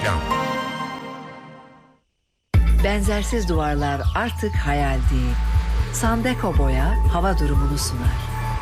mekan. Benzersiz duvarlar artık hayal değil. Sandeko Boya hava durumunu sunar.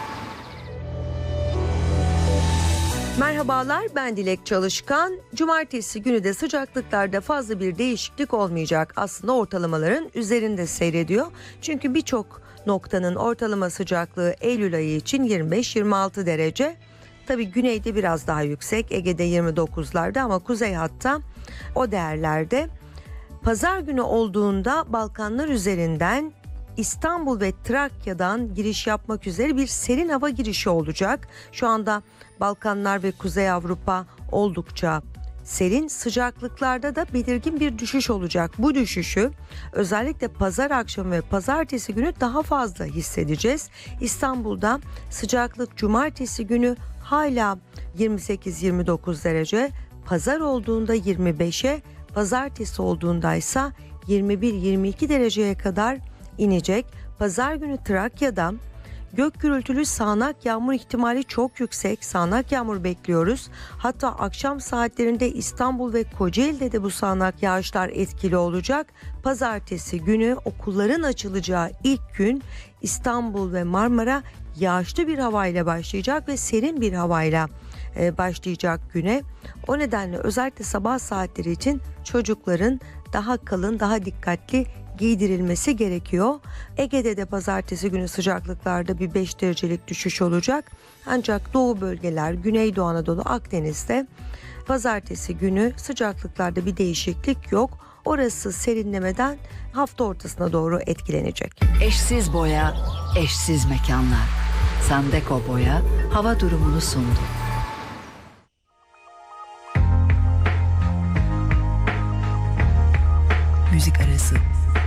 Merhabalar, ben Dilek Çalışkan. Cumartesi günü de sıcaklıklarda fazla bir değişiklik olmayacak. Aslında ortalamaların üzerinde seyrediyor. Çünkü birçok noktanın ortalama sıcaklığı Eylül ayı için 25-26 derece. Tabii güneyde biraz daha yüksek, Ege'de 29'larda ama kuzey hatta o değerlerde. Pazar günü olduğunda Balkanlar üzerinden İstanbul ve Trakya'dan giriş yapmak üzere bir serin hava girişi olacak. Şu anda Balkanlar ve Kuzey Avrupa oldukça serin, sıcaklıklarda da belirgin bir düşüş olacak. Bu düşüşü özellikle pazar akşamı ve pazartesi günü daha fazla hissedeceğiz. İstanbul'da sıcaklık cumartesi günü hala 28-29 derece, pazar olduğunda 25'e, pazartesi olduğunda ise 21-22 dereceye kadar inecek. Pazar günü Trakya'da gök gürültülü sağanak yağmur ihtimali çok yüksek. Sağanak yağmur bekliyoruz. Hatta akşam saatlerinde İstanbul ve Kocaeli'de de bu sağanak yağışlar etkili olacak. Pazartesi günü okulların açılacağı ilk gün İstanbul ve Marmara yağışlı bir havayla başlayacak ve serin bir havayla başlayacak güne. O nedenle özellikle sabah saatleri için çocukların daha kalın, daha dikkatli giydirilmesi gerekiyor. Ege'de de pazartesi günü sıcaklıklarda bir 5 derecelik düşüş olacak. Ancak doğu bölgeler, Güneydoğu Anadolu, Akdeniz'de pazartesi günü sıcaklıklarda bir değişiklik yok. Orası serinlemeden hafta ortasına doğru etkilenecek. Eşsiz boya, eşsiz mekanlar. Sandeko Boya hava durumunu sundu. Müzik arası.